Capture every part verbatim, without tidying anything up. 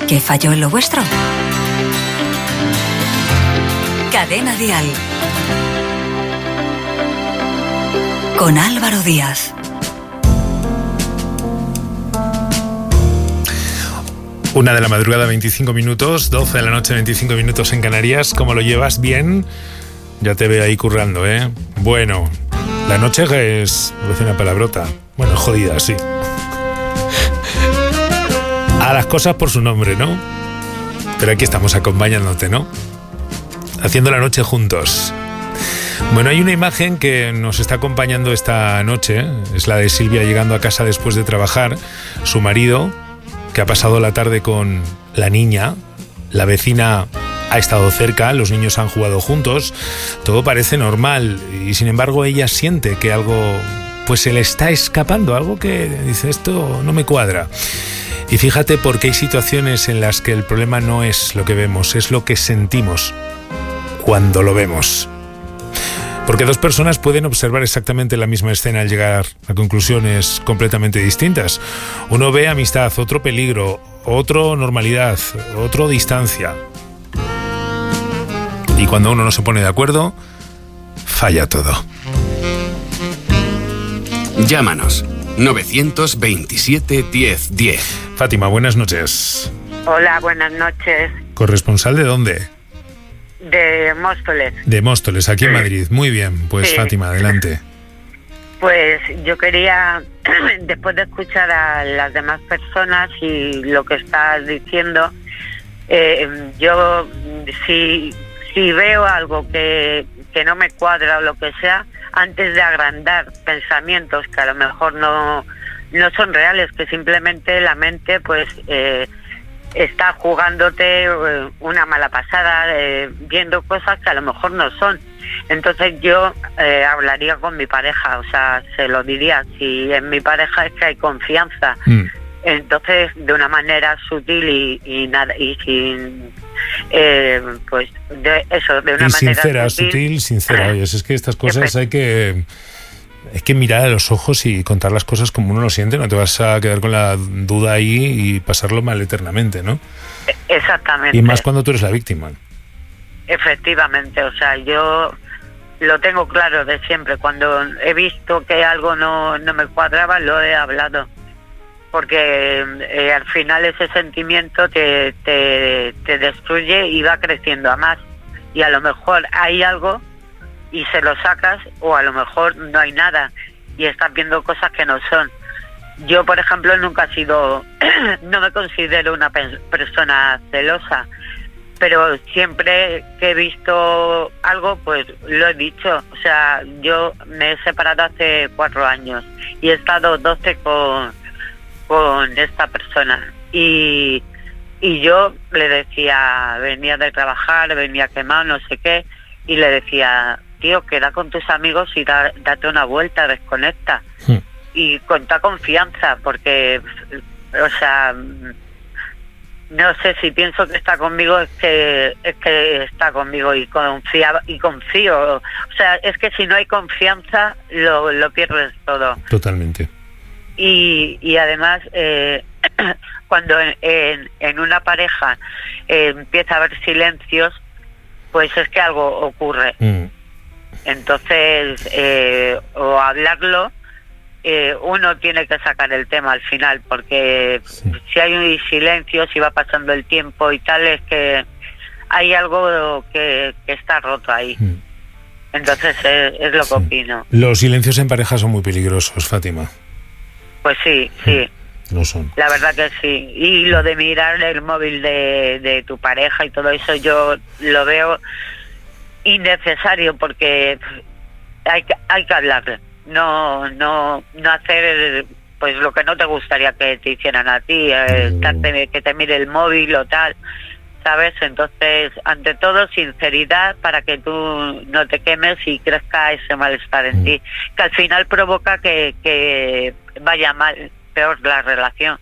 ¿Qué falló en lo vuestro? Cadena Dial. Con Álvaro Díaz. Una de la madrugada, veinticinco minutos, doce de la noche, veinticinco minutos en Canarias. ¿Cómo lo llevas? ¿Bien? Ya te veo ahí currando, ¿eh? Bueno, la noche es... voy a decir una palabrota. Bueno, jodida, sí. A las cosas por su nombre, ¿no? Pero aquí estamos acompañándote, ¿no? Haciendo la noche juntos. Bueno, hay una imagen que nos está acompañando esta noche. Es la de Silvia llegando a casa después de trabajar. Su marido, que ha pasado la tarde con la niña. La vecina ha estado cerca, los niños han jugado juntos. Todo parece normal y sin embargo ella siente que algo pues se le está escapando, algo que dice, esto no me cuadra. Y fíjate, porque hay situaciones en las que el problema no es lo que vemos, es lo que sentimos cuando lo vemos. Porque dos personas pueden observar exactamente la misma escena al llegar a conclusiones completamente distintas. Uno ve amistad, otro peligro, otro normalidad, otro distancia. Y cuando uno no se pone de acuerdo, falla todo. Llámanos novecientos veintisiete diez diez. Fátima, buenas noches. Hola, buenas noches. ¿Corresponsal de dónde? De Móstoles. De Móstoles, aquí en Madrid. Muy bien, pues sí. Fátima, adelante. Pues yo quería, después de escuchar a las demás personas y lo que estás diciendo, eh, yo si, si veo algo que, que no me cuadra o lo que sea, antes de agrandar pensamientos que a lo mejor no, no son reales, que simplemente la mente pues eh, está jugándote una mala pasada, eh, viendo cosas que a lo mejor no son. Entonces yo eh, hablaría con mi pareja, o sea, se lo diría, si en mi pareja es que hay confianza, mm. entonces de una manera sutil y, y nada y sin eh, pues de eso, de una y manera sincera, sutil, sutil, sincera. Oye, es que estas cosas hay que hay que mirar a los ojos y contar las cosas como uno lo siente, no te vas a quedar con la duda ahí y pasarlo mal eternamente, ¿no? Exactamente. Y más cuando tú eres la víctima. Efectivamente, o sea, yo lo tengo claro de siempre. Cuando he visto que algo no, no me cuadraba, lo he hablado. Porque eh, al final ese sentimiento te, te, te destruye y va creciendo a más. Y a lo mejor hay algo y se lo sacas, o a lo mejor no hay nada y estás viendo cosas que no son. Yo, por ejemplo, nunca he sido, no me considero una pe- persona celosa, pero siempre que he visto algo, pues lo he dicho. O sea, yo me he separado hace cuatro años y he estado doce con, con esta persona. Y, y yo le decía, venía de trabajar, venía quemado, no sé qué, y le decía, tío, queda con tus amigos y da, date una vuelta, desconecta. Sí. Y con toda confianza, porque, o sea, no sé, si pienso que está conmigo es que es que está conmigo y confía y confío. O sea, es que si no hay confianza lo, lo pierdes todo. Totalmente. Y, y además, eh, cuando en, en, en una pareja eh, empieza a haber silencios, pues es que algo ocurre. Mm. Entonces, eh, o hablarlo, eh, uno tiene que sacar el tema al final, porque sí. Si hay un silencio, si va pasando el tiempo y tal, es que hay algo que, que está roto ahí. Mm. Entonces, es, es lo que sí. opino. Los silencios en pareja son muy peligrosos, Fátima. Pues sí, sí. Mm. Lo son. La verdad que sí. Y lo de mirar el móvil de, de tu pareja y todo eso, yo lo veo innecesario, porque hay que, hay que hablar, no no no hacer pues lo que no te gustaría que te hicieran a ti, eh, no. que te mire el móvil o tal, ¿sabes? Entonces, ante todo, sinceridad para que tú no te quemes y crezca ese malestar en mm. ti, que al final provoca que, que vaya mal, peor la relación.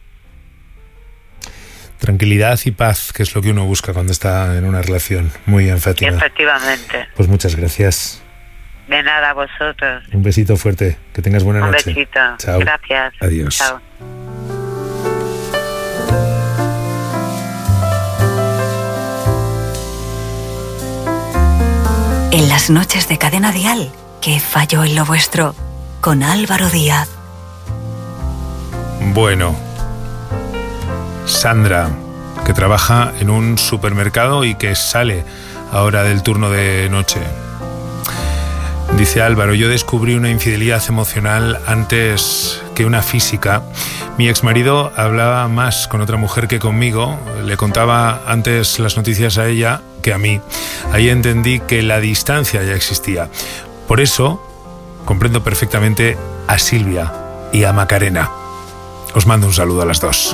Tranquilidad y paz, que es lo que uno busca cuando está en una relación. Muy bien, Fátima. Efectivamente. Pues muchas gracias. De nada, a vosotros. Un besito fuerte, que tengas buena Un noche. Un besito. Chao. Gracias. Adiós. Chao. En las noches de Cadena Dial, que falló en lo vuestro, con Álvaro Díaz. Bueno, Sandra, que trabaja en un supermercado y que sale ahora del turno de noche. Dice Álvaro, yo descubrí una infidelidad emocional antes que una física. Mi exmarido hablaba más con otra mujer que conmigo, le contaba antes las noticias a ella que a mí. Ahí entendí que la distancia ya existía. Por eso comprendo perfectamente a Silvia y a Macarena. Os mando un saludo a las dos.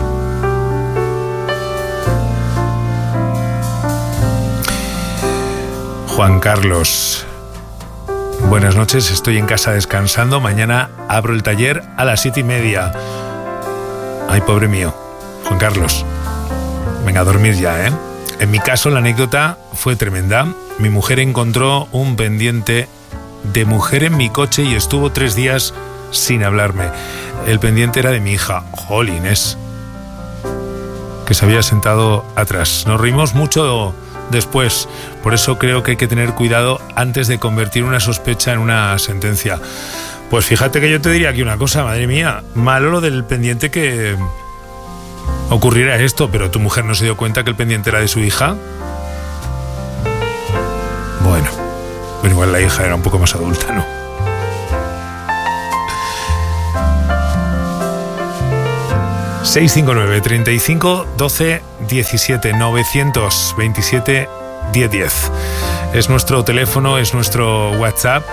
Juan Carlos, buenas noches, estoy en casa descansando. Mañana abro el taller a las siete y media. Ay, pobre mío. Juan Carlos, venga a dormir ya, ¿eh? En mi caso la anécdota fue tremenda. Mi mujer encontró un pendiente de mujer en mi coche y estuvo tres días sin hablarme. El pendiente era de mi hija, Jolines, que se había sentado atrás. Nos reímos mucho después, por eso creo que hay que tener cuidado antes de convertir una sospecha en una sentencia. Pues fíjate que yo te diría aquí una cosa, madre mía, malo lo del pendiente que ocurriera esto, pero tu mujer no se dio cuenta que el pendiente era de su hija. Bueno, pero igual la hija era un poco más adulta, ¿no? seis cinco nueve, treinta y cinco, doce, diecisiete, novecientos veintisiete, diez diez. Es nuestro teléfono, es nuestro WhatsApp.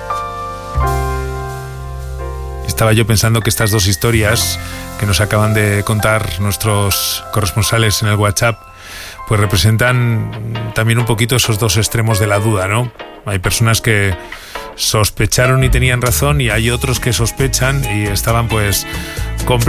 Estaba yo pensando que estas dos historias que nos acaban de contar nuestros corresponsales en el WhatsApp, pues representan también un poquito esos dos extremos de la duda, ¿no? Hay personas que sospecharon y tenían razón, y hay otros que sospechan y estaban pues